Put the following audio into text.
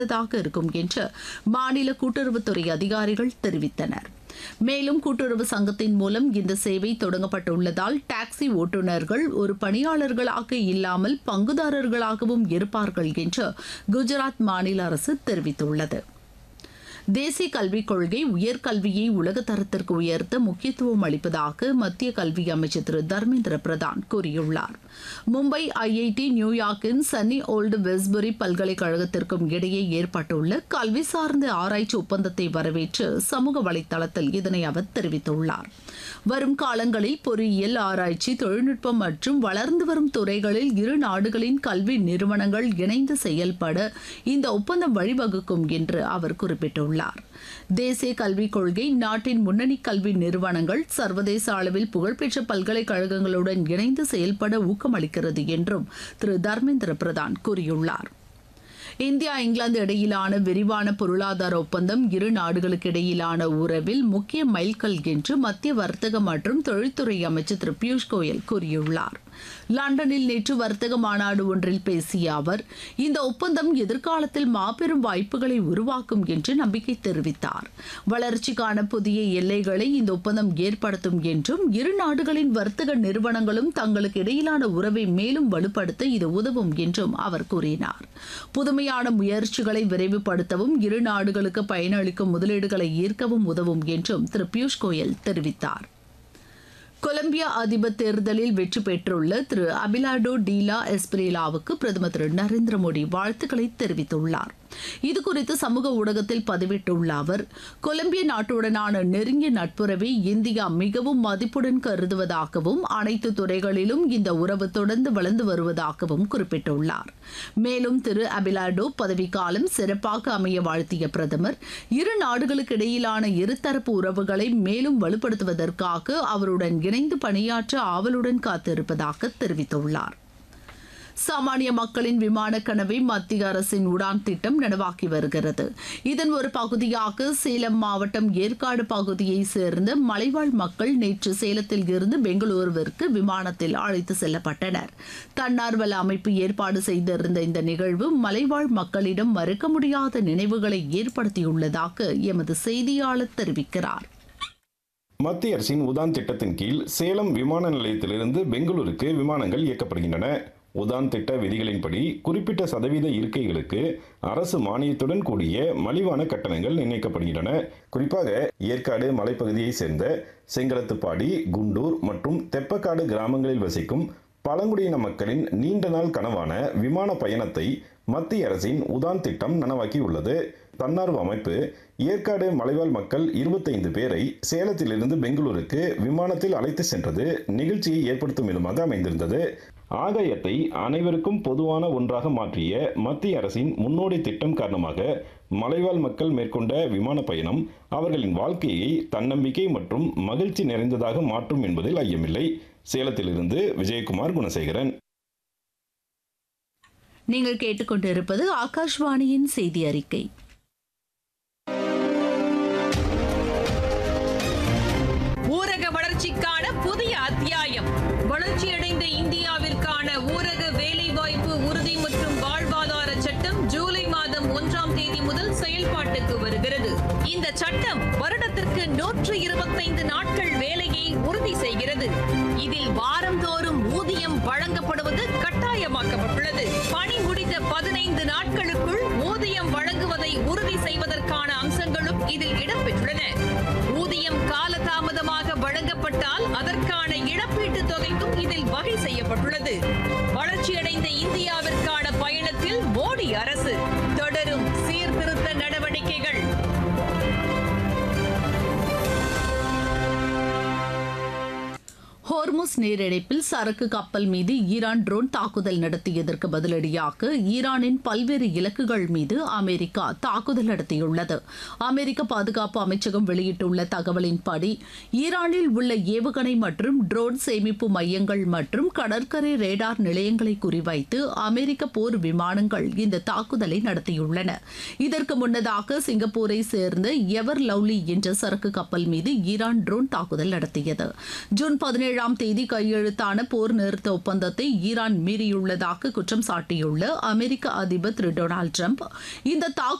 இருக்கும் என்று மாநில கூட்டுறவுத்துறை அதிகாரிகள் தெரிவித்தனர். மேலும் கூட்டுறவு சங்கத்தின் மூலம் இந்த சேவை தொடங்கப்பட்டுள்ளதால் டாக்ஸி ஓட்டுநர்கள் ஒரு பணியாளர்களாக இல்லாமல் பங்குதாரர்களாகவும் இருப்பார்கள் என்று குஜராத் மாநில அரசு தெரிவித்துள்ளது. தேசிய கல்விக் கொள்கை உயர்கல்வியை உலக தரத்திற்கு உயர்த்த முக்கியத்துவம் அளிப்பதாக மத்திய கல்வி அமைச்சர் திரு தர்மேந்திர பிரதான் கூறியுள்ளார். மும்பை ஐஐடி, நியூயார்க்கின் சன்னி ஓல்டு வெஸ்புரி பல்கலைக்கழகத்திற்கும் இடையே ஏற்பட்டுள்ள கல்வி சார்ந்த ஆராய்ச்சி ஒப்பந்தத்தை வரவேற்று சமூக வலைதளத்தில் இதனை அவர் தெரிவித்துள்ளார். வரும் காலங்களில் பொறியியல், ஆராய்ச்சி, தொழில்நுட்பம் மற்றும் வளர்ந்து வரும் துறைகளில் இரு நாடுகளின் கல்வி நிறுவனங்கள் இணைந்து செயல்பட இந்த ஒப்பந்தம் வழிவகுக்கும் என்று அவர் குறிப்பிட்டுள்ளார். தேசிய கல்விக் கொள்கை நாட்டின் முன்னணி கல்வி நிறுவனங்கள் சர்வதேச அளவில் புகழ்பெற்ற பல்கலைக்கழகங்களுடன் இணைந்து செயல்பட ஊக்கமளிக்கிறது என்றும் திரு தர்மேந்திர பிரதான் கூறியுள்ளார். இந்தியா, இங்கிலாந்து இடையிலான விரிவான பொருளாதார ஒப்பந்தம் இரு நாடுகளுக்கு இடையிலான உறவில் முக்கிய மைல்கல் என்று மத்திய வர்த்தக மற்றும் தொழில்துறை அமைச்சர் திரு பியூஷ் கோயல் கூறியுள்ளார். லண்டனில் நேற்று வர்த்தக மாநாடு ஒன்றில் பேசிய அவர், இந்த ஒப்பந்தம் எதிர்காலத்தில் மாபெரும் வாய்ப்புகளை உருவாக்கும் என்று நம்பிக்கை தெரிவித்தார். வளர்ச்சிக்கான புதிய எல்லைகளை இந்த ஒப்பந்தம் ஏற்படுத்தும் என்றும் இரு நாடுகளின் வர்த்தக நிறுவனங்களும் தங்களுக்கு இடையிலான உறவை மேலும் வலுப்படுத்த இது உதவும் என்றும் அவர் கூறினார். புதுமையான முயற்சிகளை விரைவுபடுத்தவும் இரு நாடுகளுக்கு பயனளிக்கும் முதலீடுகளை ஈர்க்கவும் உதவும் என்றும் திரு பியூஷ் கோயல் தெரிவித்தார். கொலம்பியா அதிபர் தேர்தலில் வெற்றி பெற்றுள்ள திரு அபிலாடோ டீலா எஸ்பிரேலாவுக்கு பிரதமர் திரு நரேந்திர மோடி வாழ்த்துக்களை தெரிவித்துள்ளார். இதுகுறித்து சமூக ஊடகத்தில் பதிவிட்டுள்ள அவர், கொலம்பியா நாட்டுடனான நெருங்கிய நட்புறவை இந்தியா மிகவும் மதிப்புடன் கருதுவதாகவும் அனைத்து துறைகளிலும் இந்த உறவு தொடர்ந்து வளர்ந்து வருவதாகவும் குறிப்பிட்டுள்ளார். மேலும் திரு அபிலாடோ பதவிக்காலம் சிறப்பாக அமைய வாழ்த்திய பிரதமர், இரு நாடுகளுக்கு இடையிலான இருதரப்பு உறவுகளை மேலும் வலுப்படுத்துவதற்காக அவருடன் இணைந்து பணியாற்ற ஆவலுடன் காத்திருப்பதாக தெரிவித்துள்ளார். சாமானிய மக்களின் விமான கனவை மத்திய அரசின் உடான் திட்டம் நனவாக்கி வருகிறது. இதன் ஒரு பகுதியாக சேலம் மாவட்டம் ஏற்காடு பகுதியை சேர்ந்த மலைவாழ் மக்கள் நேற்று சேலத்தில் இருந்து பெங்களூருவிற்கு விமானத்தில் அழைத்து செல்லப்பட்டனர். தன்னார்வல அமைப்பு ஏற்பாடு செய்திருந்த இந்த நிகழ்வு மலைவாழ் மக்களிடம் மறக்க முடியாத நினைவுகளை ஏற்படுத்தியுள்ளதாக எமது செய்தியாளர் தெரிவிக்கிறார். மத்திய அரசின் உதான் திட்டத்தின் கீழ் சேலம் விமான நிலையத்திலிருந்து பெங்களூருக்கு விமானங்கள் இயக்கப்படுகின்றன. உதான் திட்ட விதிகளின்படி குறிப்பிட்ட சதவீத இருக்கைகளுக்கு அரசு மானியத்துடன் கூடிய மலிவான கட்டணங்கள் நிர்ணயிக்கப்படுகின்றன. குறிப்பாக ஏற்காடு மலைப்பகுதியை சேர்ந்த செங்கலத்துப்பாடி, குண்டூர் மற்றும் தெப்பக்காடு கிராமங்களில் வசிக்கும் பழங்குடியின மக்களின் நீண்ட நாள் கனவான விமான பயணத்தை மத்திய அரசின் உதான் திட்டம் நனவாக்கியுள்ளது. தன்னார்வ அமைப்பு ஏற்காடு மலைவாழ் மக்கள் 25 பேரை சேலத்திலிருந்து பெங்களூருக்கு விமானத்தில் அழைத்து சென்றது நிகழ்ச்சியை ஏற்படுத்தும் விதமாக அமைந்திருந்தது. ஆகாயத்தை அனைவருக்கும் பொதுவான ஒன்றாக மாற்றிய மத்திய அரசின் முன்னோடி திட்டம் காரணமாக மலைவாழ் மக்கள் மேற்கொண்ட விமான பயணம் அவர்களின் வாழ்க்கையை தன்னம்பிக்கை மற்றும் மகிழ்ச்சி நிறைந்ததாக மாற்றும் என்பதில் ஐயமில்லை. சேலத்திலிருந்து விஜயகுமார் குணசேகரன். நீங்கள் கேட்டுக்கொண்டிருப்பது ஆகாஷ்வாணியின் செய்தி அறிக்கை. ஊரக வளர்ச்சிக்கான புதிய அத்தியாயம். வளர்ச்சியடைந்த இந்தியாவிற்கான ஊரக வேலைவாய்ப்பு உறுதி மற்றும் வாழ்வாதார சட்டம் ஜூலை மாதம் 1ஆம் தேதி முதல் செயல்பாட்டுக்கு வருகிறது. இந்த சட்டம் வருடத்திற்கு 125 நாட்கள் வேலையை உறுதி செய்கிறது. இதில் வாரந்தோறும் ஊதியம் வழங்கப்படுவது கட்டாயமாக்கப்பட்டுள்ளது. பணி முடிந்த 15 நாட்களுக்குள் ஊதியம் வழங்குவதை உறுதி செய்வதற்கான அம்சங்களும் இதில் இடம்பெற்றுள்ளன. ஊதியம் காலதாமதமாக வழங்கப்பட்டால் அதற்கான இழப்பீட்டுத் தொகைக்கும் இதில் வகை செய்யப்பட்டுள்ளது. வளர்ச்சியடைந்த இந்தியாவிற்கான பயணத்தில் மோடி அரசு தொடரும் சீர்திருத்த நடவடிக்கைகள். ஹோர்முஸ் நீரிணைப்பில் சரக்கு கப்பல் மீது ஈரான் ட்ரோன் தாக்குதல் நடத்தியதற்கு பதிலடியாக ஈரானின் பல்வேறு இலக்குகள் மீது அமெரிக்கா தாக்குதல் நடத்தியுள்ளது. அமெரிக்க பாதுகாப்பு அமைச்சகம் வெளியிட்டுள்ள தகவலின்படி ஈரானில் உள்ள ஏவுகணை மற்றும் ட்ரோன் சேமிப்பு மையங்கள் மற்றும் கடற்கரை ரேடார் நிலையங்களை குறிவைத்து அமெரிக்க போர் விமானங்கள் இந்த தாக்குதலை நடத்தியுள்ளன. இதற்கு முன்னதாக சிங்கப்பூரை சேர்ந்த எவர் லவ்லி என்ற சரக்கு கப்பல் மீது ஈரான் ட்ரோன் தாக்குதல் நடத்தியது. ஜூன் 17 17ஆம் தேதி கையெழுத்தான போர் நிறுத்த ஒப்பந்தத்தை ஈரான் மீறியுள்ளதாக குற்றம் சாட்டியுள்ள அமெரிக்க அதிபர் திரு டொனால்டு டிரம்ப் இந்த